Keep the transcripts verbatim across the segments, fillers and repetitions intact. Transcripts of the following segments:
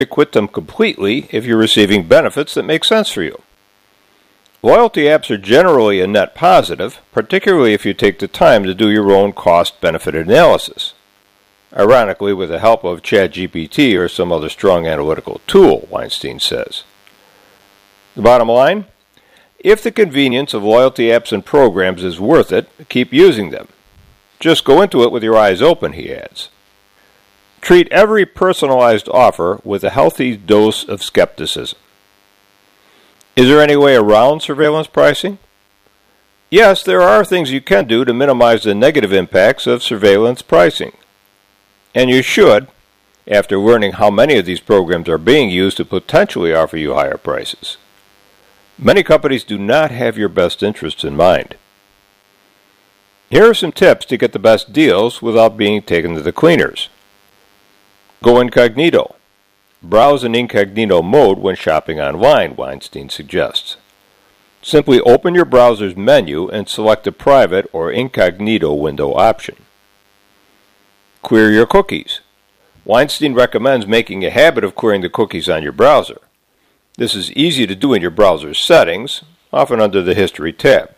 quit them completely if you're receiving benefits that make sense for you. Loyalty apps are generally a net positive, particularly if you take the time to do your own cost-benefit analysis. Ironically, with the help of ChatGPT or some other strong analytical tool, Weinstein says. The bottom line? If the convenience of loyalty apps and programs is worth it, keep using them. Just go into it with your eyes open, he adds. Treat every personalized offer with a healthy dose of skepticism. Is there any way around surveillance pricing? Yes, there are things you can do to minimize the negative impacts of surveillance pricing. And you should, after learning how many of these programs are being used to potentially offer you higher prices. Many companies do not have your best interests in mind. Here are some tips to get the best deals without being taken to the cleaners. Go incognito. Browse in incognito mode when shopping online, Weinstein suggests. Simply open your browser's menu and select the private or incognito window option. Clear your cookies. Weinstein recommends making a habit of clearing the cookies on your browser. This is easy to do in your browser's settings, often under the History tab.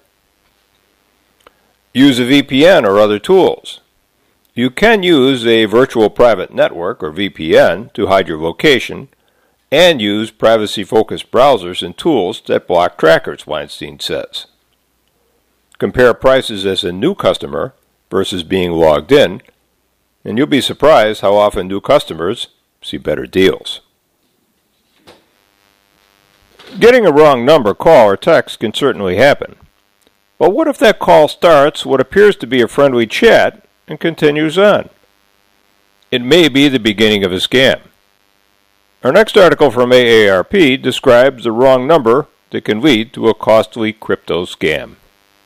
Use a V P N or other tools. You can use a virtual private network, or V P N, to hide your location, and use privacy-focused browsers and tools that block trackers, Weinstein says. Compare prices as a new customer versus being logged in, and you'll be surprised how often new customers see better deals. Getting a wrong number, call, or text can certainly happen. But what if that call starts what appears to be a friendly chat and continues on? It may be the beginning of a scam. Our next article from A A R P describes the wrong number that can lead to a costly crypto scam.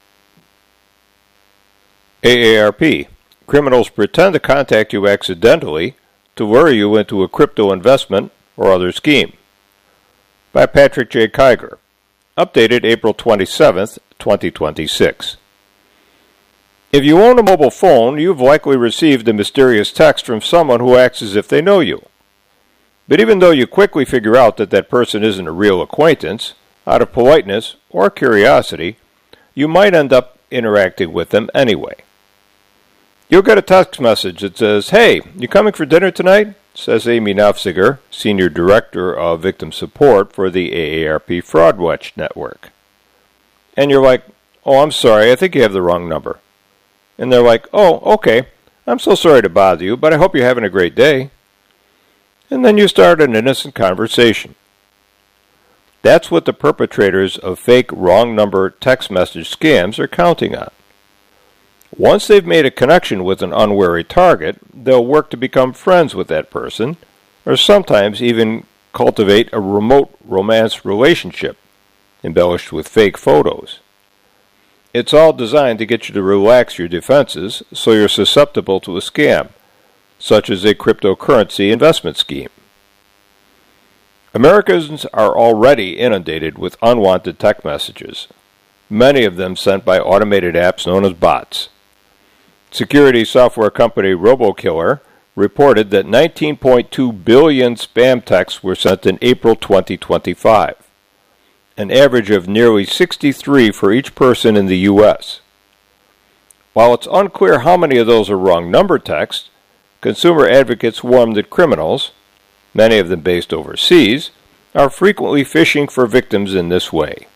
A A R P. Criminals pretend to contact you accidentally to lure you into a crypto investment or other scheme. By Patrick J. Kiger. Updated April twenty-seventh, twenty twenty-six. If you own a mobile phone, you've likely received a mysterious text from someone who acts as if they know you. But even though you quickly figure out that that person isn't a real acquaintance, out of politeness or curiosity, you might end up interacting with them anyway. You'll get a text message that says, "Hey, you coming for dinner tonight?" says Amy Nofziger, Senior Director of Victim Support for the A A R P Fraud Watch Network. And you're like, "Oh, I'm sorry, I think you have the wrong number." And they're like, "Oh, okay, I'm so sorry to bother you, but I hope you're having a great day." And then you start an innocent conversation. That's what the perpetrators of fake wrong number text message scams are counting on. Once they've made a connection with an unwary target, they'll work to become friends with that person, or sometimes even cultivate a remote romance relationship, embellished with fake photos. It's all designed to get you to relax your defenses so you're susceptible to a scam, such as a cryptocurrency investment scheme. Americans are already inundated with unwanted text messages, many of them sent by automated apps known as bots. Security software company RoboKiller reported that nineteen point two billion spam texts were sent in April twenty twenty-five, an average of nearly sixty-three for each person in the U S. While it's unclear how many of those are wrong number texts, consumer advocates warn that criminals, many of them based overseas, are frequently phishing for victims in this way.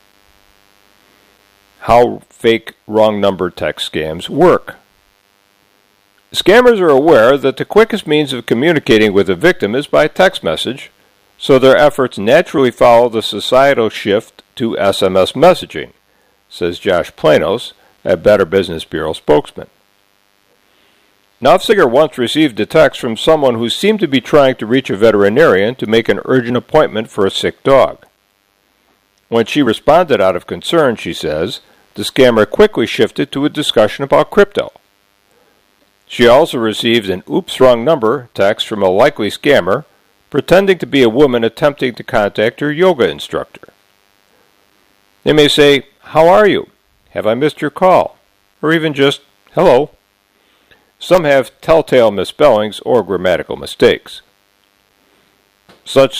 How fake wrong number text scams work. Scammers are aware that the quickest means of communicating with a victim is by text message, so their efforts naturally follow the societal shift to S M S messaging, says Josh Planos, a Better Business Bureau spokesman. Nofziger once received a text from someone who seemed to be trying to reach a veterinarian to make an urgent appointment for a sick dog. When she responded out of concern, she says, the scammer quickly shifted to a discussion about crypto. She also received an "oops, wrong number" text from a likely scammer pretending to be a woman attempting to contact her yoga instructor. They may say, "How are you? Have I missed your call?" Or even just, "Hello." Some have telltale misspellings or grammatical mistakes. Such